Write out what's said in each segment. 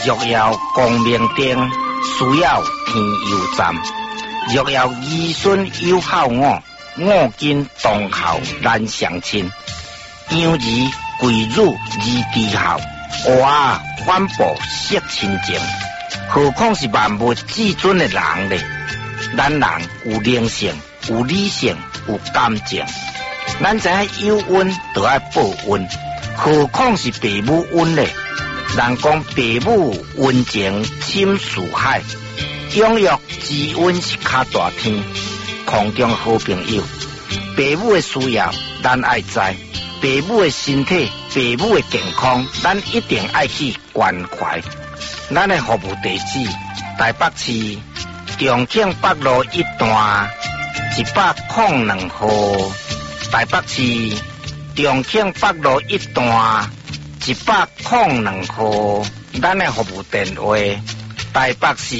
若要光明灯，需要天佑站。若要儿孙有孝我，我今当孝难相亲。养儿贵辱而低孝，娃反哺惜亲情。何况是万物至尊的人呢？咱人有灵性，有理性，有感情。咱知影有恩就要报恩，何况是父母恩呢？人讲父母恩情深似海，养育之恩是较大天。空中好朋友，父母的需要咱爱知，父母的身体、父母的健康，咱一定爱去关怀。咱的服务地址：台北市重庆北路1段102號。台北市重庆北路1段102號。咱的服務電話：台北市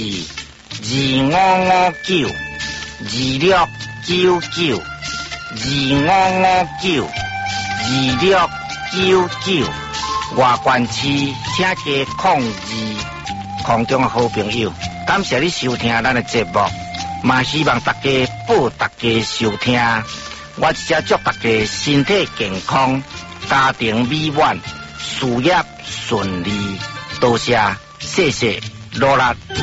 2559269925592699。外縣市請加02。空中的好朋友，感謝你收聽咱的節目，嘛希望大家報大家收聽。我一只祝大家身體健康，家庭美滿，事業順利。多謝，謝謝，努力。